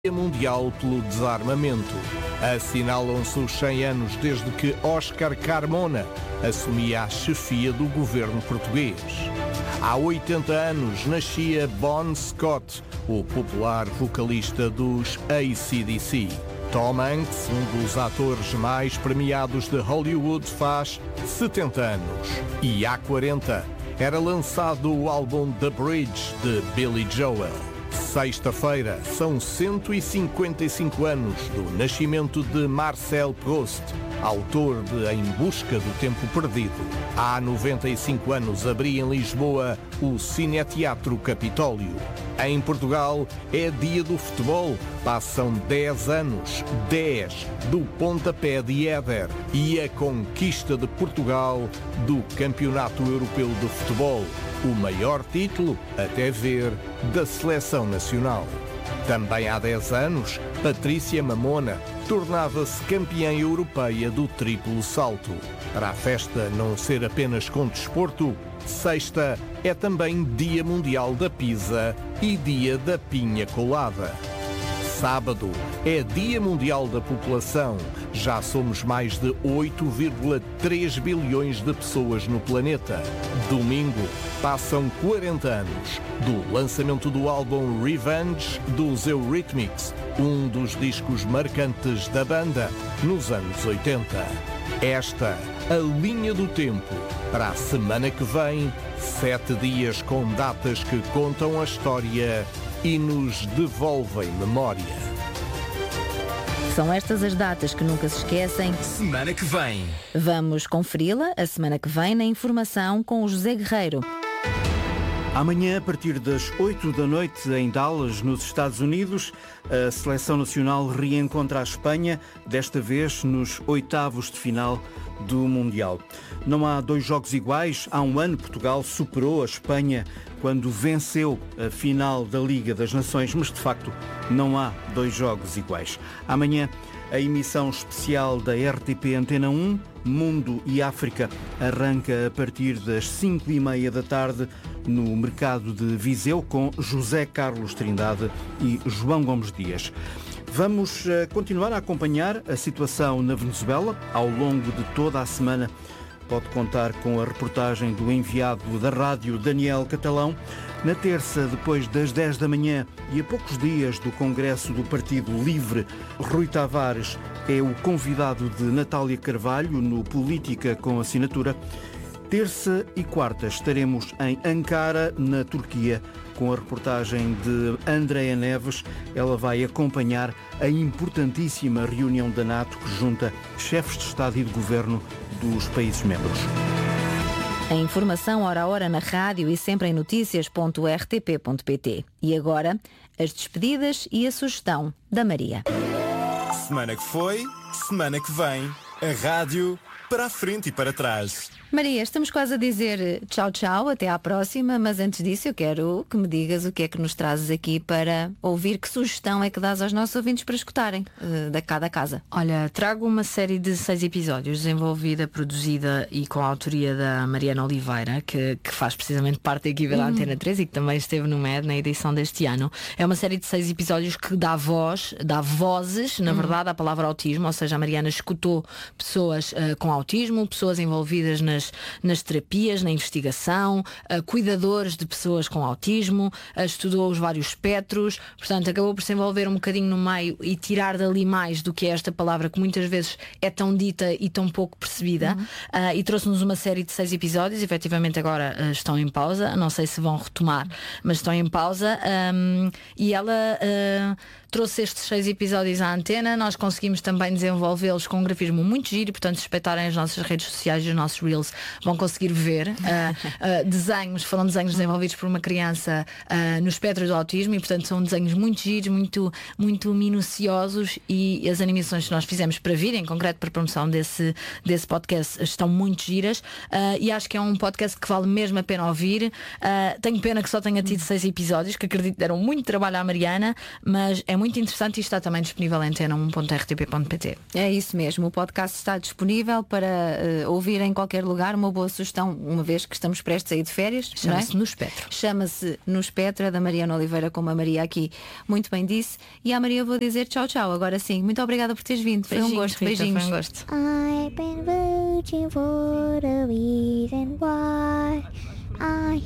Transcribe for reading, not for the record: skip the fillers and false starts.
Dia Mundial pelo Desarmamento. Assinalam-se os 100 anos desde que Oscar Carmona assumia a chefia do governo português. Há 80 anos nascia Bon Scott, o popular vocalista dos AC/DC. Tom Hanks, um dos atores mais premiados de Hollywood, faz 70 anos. E há 40 era lançado o álbum The Bridge, de Billy Joel. Sexta-feira são 155 anos do nascimento de Marcel Proust, autor de Em Busca do Tempo Perdido. Há 95 anos abria em Lisboa o Cineteatro Capitólio. Em Portugal é dia do futebol. Passam 10 anos, 10, do pontapé de Éder e a conquista de Portugal do Campeonato Europeu de Futebol, o maior título, até ver, da Seleção Nacional. Também há 10 anos, Patrícia Mamona tornava-se campeã europeia do triplo salto. Para a festa não ser apenas com desporto, sexta é também Dia Mundial da Pizza e Dia da Pinha Colada. Sábado é Dia Mundial da População. Já somos mais de 8,3 bilhões de pessoas no planeta. Domingo passam 40 anos do lançamento do álbum Revenge dos Eurythmics, um dos discos marcantes da banda nos anos 80. Esta, a linha do tempo. Para a semana que vem, 7 dias com datas que contam a história e nos devolvem memória. São estas as datas que nunca se esquecem. Semana que vem. Vamos conferi-la a semana que vem na informação com o José Guerreiro. Amanhã, a partir das 8 da noite, em Dallas, nos Estados Unidos, a Seleção Nacional reencontra a Espanha, desta vez nos oitavos de final do Mundial. Não há dois jogos iguais. Há um ano, Portugal superou a Espanha quando venceu a final da Liga das Nações, mas de facto não há dois jogos iguais. Amanhã, a emissão especial da RTP Antena 1, Mundo e África, arranca a partir das 5h30 da tarde no mercado de Viseu com José Carlos Trindade e João Gomes Dias. Vamos continuar a acompanhar a situação na Venezuela ao longo de toda a semana. Pode contar com a reportagem do enviado da rádio Daniel Catalão. Na terça, depois das 10 da manhã e a poucos dias do Congresso do Partido Livre, Rui Tavares é o convidado de Natália Carvalho no Política com Assinatura. Terça e quarta estaremos em Ankara, na Turquia, com a reportagem de Andréa Neves. Ela vai acompanhar a importantíssima reunião da NATO que junta chefes de Estado e de Governo dos países membros. A informação hora a hora na rádio e sempre em noticias.rtp.pt. E agora, as despedidas e a sugestão da Maria. Semana que foi, semana que vem. A rádio para a frente e para trás. Maria, estamos quase a dizer tchau, tchau, até à próxima, mas antes disso eu quero que me digas o que é que nos trazes aqui para ouvir, que sugestão é que dás aos nossos ouvintes para escutarem da cada casa. Olha, trago uma série de 6 episódios, desenvolvida, produzida e com a autoria da Mariana Oliveira, que faz precisamente parte da equipa da Antena 3 e que também esteve no MED na edição deste ano. É uma série de 6 episódios que dá vozes, na verdade, à palavra autismo, ou seja, a Mariana escutou pessoas com autismo, pessoas envolvidas nas terapias, na investigação, cuidadores de pessoas com autismo, estudou os vários espectros, portanto acabou por se envolver um bocadinho no meio e tirar dali mais do que é esta palavra que muitas vezes é tão dita e tão pouco percebida, e trouxe-nos uma série de 6 episódios, efetivamente agora estão em pausa, não sei se vão retomar, mas estão em pausa, e ela trouxe estes 6 episódios à antena. Nós conseguimos também desenvolvê-los com um grafismo muito giro e, portanto, se respeitarem as nossas redes sociais e os nossos Reels, vão conseguir ver foram desenhos desenvolvidos por uma criança no espectro do autismo e, portanto, são desenhos muito giros, muito, muito minuciosos, e as animações que nós fizemos para vir, em concreto para a promoção desse podcast, estão muito giras, e acho que é um podcast que vale mesmo a pena ouvir. Tenho pena que só tenha tido 6 episódios, que acredito que deram muito trabalho à Mariana, mas é muito interessante e está também disponível em antena1.rtp.pt. É isso mesmo, o podcast está disponível para ouvir em qualquer lugar. Uma boa sugestão, uma vez que estamos prestes a ir de férias. Chama-se No Espectro. Chama-se No Espectro, é da Mariana Oliveira, como a Maria aqui muito bem disse. E à Maria vou dizer tchau, tchau. Agora sim, muito obrigada por teres vindo. Foi um gosto. Rita, Beijinhos. foi um gosto. I've been rooting for a reason why.